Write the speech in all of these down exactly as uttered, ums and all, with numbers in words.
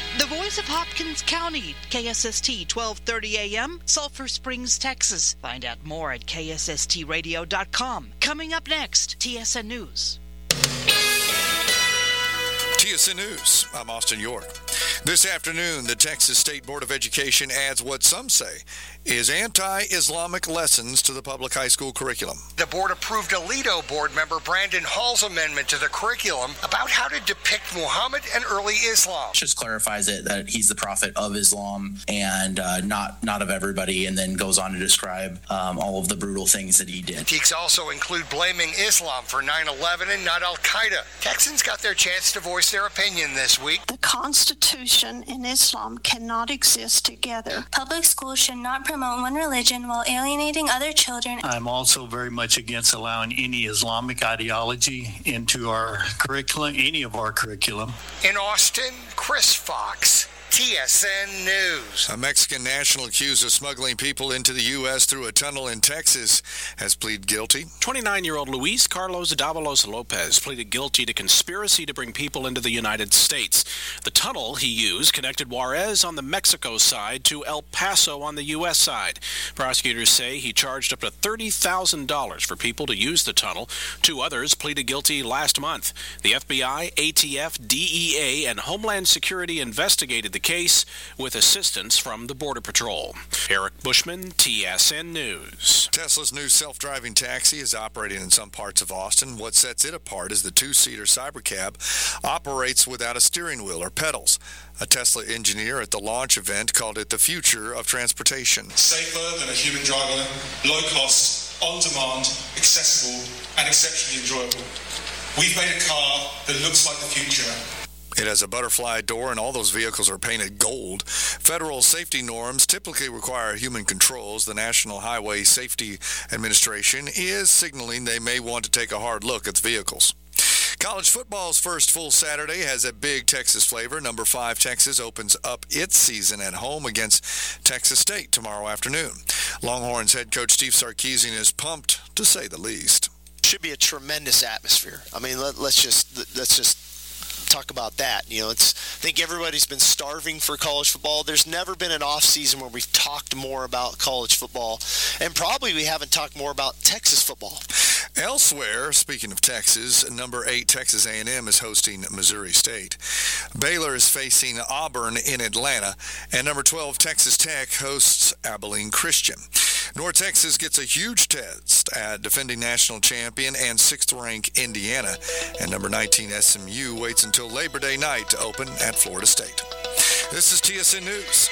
The voice of Hopkins County, K S S T twelve thirty A M, Sulphur Springs, Texas. Find out more at K S S T radio dot com. Coming up next, T S N News. T S N News, I'm Austin York. This afternoon, the Texas State Board of Education adds what some say is anti-Islamic lessons to the public high school curriculum. The board approved Aledo board member Brandon Hall's amendment to the curriculum about how to depict Muhammad and early Islam. Just clarifies it that he's the prophet of Islam and uh, not not of everybody, and then goes on to describe um, all of the brutal things that he did. Critiques also include blaming Islam for nine eleven and not Al-Qaeda. Texans got their chance to voice their opinion this week. The Constitution and Islam cannot exist together. Public schools should not promote one religion while alienating other children. I'm also very much against allowing any Islamic ideology into our curriculum, any of our curriculum. In Austin, Chris Fox, T S N News. A Mexican national accused of smuggling people into the U S through a tunnel in Texas has pleaded guilty. twenty-nine-year-old Luis Carlos Davalos Lopez pleaded guilty to conspiracy to bring people into the United States. The tunnel he used connected Juarez on the Mexico side to El Paso on the U S side. Prosecutors say he charged up to thirty thousand dollars for people to use the tunnel. Two others pleaded guilty last month. The F B I, A T F, D E A, and Homeland Security investigated the case with assistance from the Border Patrol. Eric Bushman, T S N News. Tesla's new self-driving taxi is operating in some parts of Austin. What sets it apart is the two-seater Cybercab operates without a steering wheel or pedals. A Tesla engineer at the launch event called it the future of transportation. Safer than a human driver, low cost, on demand, accessible, and exceptionally enjoyable. We've made a car that looks like the future. It has a butterfly door, and all those vehicles are painted gold. Federal safety norms typically require human controls. The National Highway Safety Administration is signaling they may want to take a hard look at the vehicles. College football's first full Saturday has a big Texas flavor. Number five Texas opens up its season at home against Texas State tomorrow afternoon. Longhorns head coach Steve Sarkisian is pumped, to say the least. Should be a tremendous atmosphere. I mean, let, let's just let's just talk about that. You know, it's I think everybody's been starving for college football. There's never been an off season where we've talked more about college football, and probably we haven't talked more about Texas football. Elsewhere, speaking of Texas, number eight Texas A and M is hosting Missouri State. Baylor is facing Auburn in Atlanta, and number twelve Texas Tech hosts Abilene Christian. North Texas gets a huge test at defending national champion and sixth-ranked Indiana, and number nineteen S M U waits until Labor Day night to open at Florida State. This is T S N News.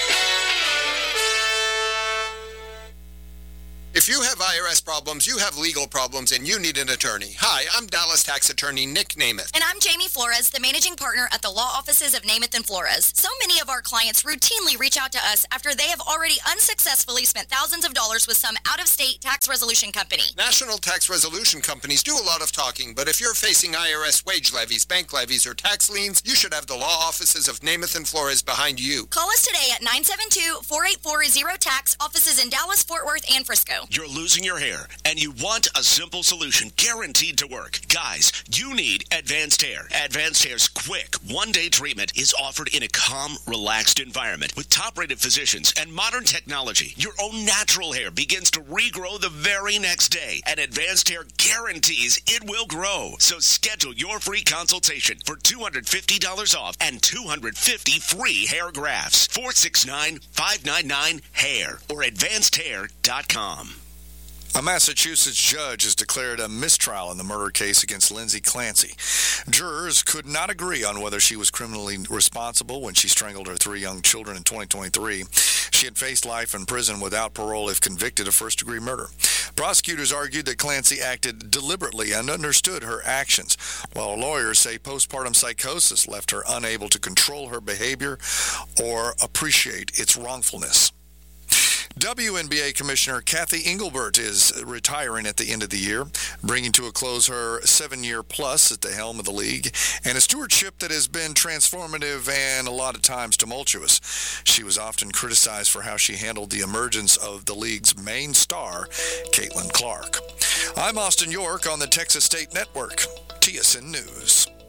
If you have I R S problems, you have legal problems, and you need an attorney. Hi, I'm Dallas tax attorney Nick Namath. And I'm Jamie Flores, the managing partner at the law offices of Namath and Flores. So many of our clients routinely reach out to us after they have already unsuccessfully spent thousands of dollars with some out-of-state tax resolution company. National tax resolution companies do a lot of talking, but if you're facing I R S wage levies, bank levies, or tax liens, you should have the law offices of Namath and Flores behind you. Call us today at nine seven two, four eight four, zero tax, offices in Dallas, Fort Worth, and Frisco. You're losing your hair, and you want a simple solution guaranteed to work. Guys, you need Advanced Hair. Advanced Hair's quick, one-day treatment is offered in a calm, relaxed environment with top-rated physicians and modern technology. Your own natural hair begins to regrow the very next day, and Advanced Hair guarantees it will grow. So schedule your free consultation for two hundred fifty dollars off and two hundred fifty free hair grafts. four six nine, five nine nine, hair or advanced hair dot com. A Massachusetts judge has declared a mistrial in the murder case against Lindsay Clancy. Jurors could not agree on whether she was criminally responsible when she strangled her three young children in twenty twenty-three. She had faced life in prison without parole if convicted of first-degree murder. Prosecutors argued that Clancy acted deliberately and understood her actions, while lawyers say postpartum psychosis left her unable to control her behavior or appreciate its wrongfulness. W N B A Commissioner Kathy Engelbert is retiring at the end of the year, bringing to a close her seven-year plus at the helm of the league, and a stewardship that has been transformative and a lot of times tumultuous. She was often criticized for how she handled the emergence of the league's main star, Caitlin Clark. I'm Austin York on the Texas State Network, T S N News.